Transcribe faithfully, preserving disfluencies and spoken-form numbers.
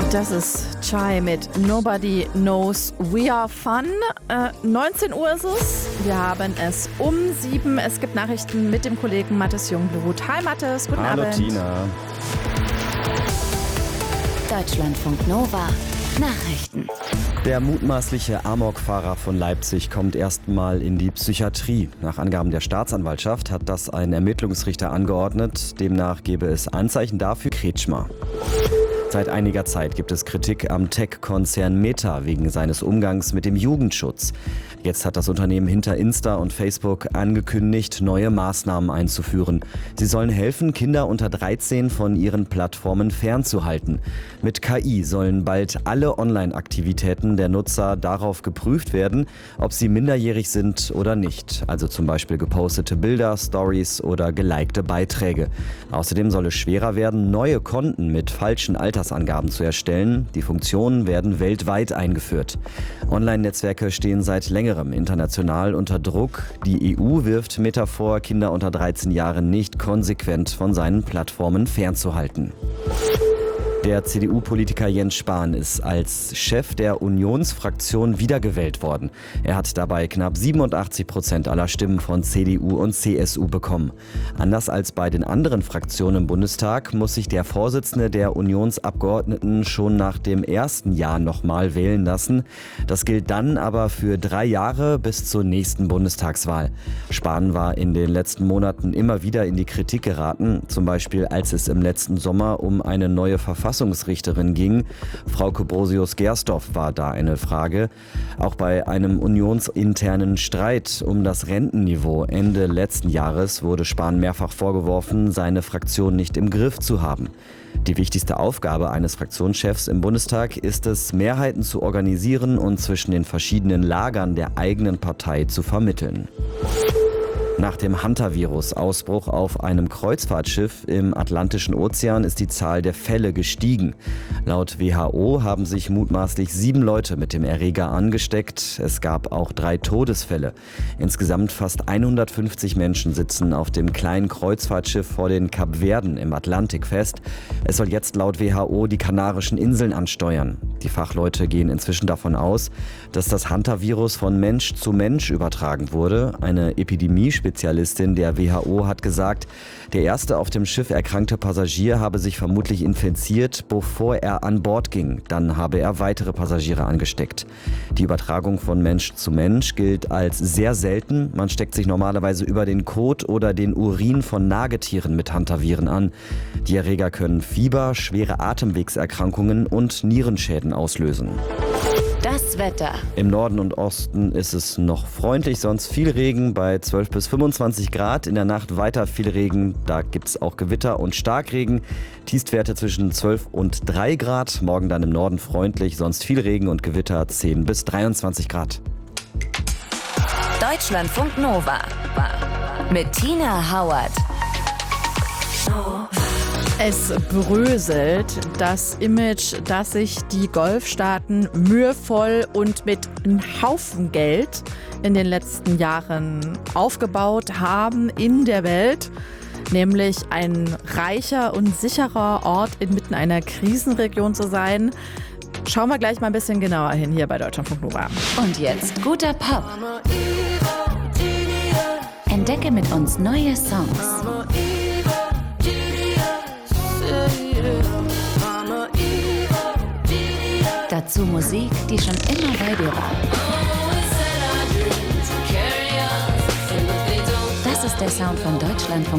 Das ist Chai mit Nobody Knows We Are Fun. Äh, neunzehn Uhr ist es. Wir haben es um sieben. Es gibt Nachrichten mit dem Kollegen Mathis Jungblut. Hi Mathis, guten Hallo, Abend. Tina. Deutschlandfunk Nova. Nachrichten. Der mutmaßliche Amokfahrer von Leipzig kommt erstmal in die Psychiatrie. Nach Angaben der Staatsanwaltschaft hat das ein Ermittlungsrichter angeordnet. Demnach gebe es Anzeichen dafür Kretschmer. Seit einiger Zeit gibt es Kritik am Tech-Konzern Meta wegen seines Umgangs mit dem Jugendschutz. Jetzt hat das Unternehmen hinter Insta und Facebook angekündigt, neue Maßnahmen einzuführen. Sie sollen helfen, Kinder unter dreizehn von ihren Plattformen fernzuhalten. Mit K I sollen bald alle Online-Aktivitäten der Nutzer darauf geprüft werden, ob sie minderjährig sind oder nicht. Also zum Beispiel gepostete Bilder, Stories oder gelikte Beiträge. Außerdem soll es schwerer werden, neue Konten mit falschen Altersangaben zu erstellen. Die Funktionen werden weltweit eingeführt. Online-Netzwerke stehen seit längerem international unter Druck. Die E U wirft Meta vor, Kinder unter dreizehn Jahren nicht konsequent von seinen Plattformen fernzuhalten. Der C D U-Politiker Jens Spahn ist als Chef der Unionsfraktion wiedergewählt worden. Er hat dabei knapp siebenundachtzig Prozent aller Stimmen von C D U und C S U bekommen. Anders als bei den anderen Fraktionen im Bundestag muss sich der Vorsitzende der Unionsabgeordneten schon nach dem ersten Jahr nochmal wählen lassen. Das gilt dann aber für drei Jahre bis zur nächsten Bundestagswahl. Spahn war in den letzten Monaten immer wieder in die Kritik geraten, zum Beispiel als es im letzten Sommer um eine neue Verfassung Verfassungsrichterin ging. Frauke Brosius-Gersdorf war da eine Frage. Auch bei einem unionsinternen Streit um das Rentenniveau Ende letzten Jahres wurde Spahn mehrfach vorgeworfen, seine Fraktion nicht im Griff zu haben. Die wichtigste Aufgabe eines Fraktionschefs im Bundestag ist es, Mehrheiten zu organisieren und zwischen den verschiedenen Lagern der eigenen Partei zu vermitteln. Nach dem Hantavirus-Ausbruch auf einem Kreuzfahrtschiff im Atlantischen Ozean ist die Zahl der Fälle gestiegen. Laut W H O haben sich mutmaßlich sieben Leute mit dem Erreger angesteckt. Es gab auch drei Todesfälle. Insgesamt fast hundertfünfzig Menschen sitzen auf dem kleinen Kreuzfahrtschiff vor den Kapverden im Atlantik fest. Es soll jetzt laut W H O die Kanarischen Inseln ansteuern. Die Fachleute gehen inzwischen davon aus, dass das Hantavirus von Mensch zu Mensch übertragen wurde. Eine Epidemie-Spezialistin der W H O hat gesagt, der erste auf dem Schiff erkrankte Passagier habe sich vermutlich infiziert, bevor er an Bord ging. Dann habe er weitere Passagiere angesteckt. Die Übertragung von Mensch zu Mensch gilt als sehr selten. Man steckt sich normalerweise über den Kot oder den Urin von Nagetieren mit Hantaviren an. Die Erreger können Fieber, schwere Atemwegserkrankungen und Nierenschäden auslösen. Das Wetter. Im Norden und Osten ist es noch freundlich, sonst viel Regen bei zwölf bis fünfundzwanzig Grad. In der Nacht weiter viel Regen, da gibt es auch Gewitter und Starkregen. Tiefstwerte zwischen zwölf und drei Grad. Morgen dann im Norden freundlich, sonst viel Regen und Gewitter zehn bis dreiundzwanzig Grad. Deutschlandfunk Nova. Mit Tina Hauert. Es bröselt das Image, das sich die Golfstaaten mühevoll und mit einem Haufen Geld in den letzten Jahren aufgebaut haben in der Welt. Nämlich ein reicher und sicherer Ort inmitten einer Krisenregion zu sein. Schauen wir gleich mal ein bisschen genauer hin hier bei Deutschlandfunk Nova. Und jetzt guter Pop. Entdecke mit uns neue Songs. Dazu Musik, die schon immer bei dir war. Das ist der Sound von Deutschlandfunk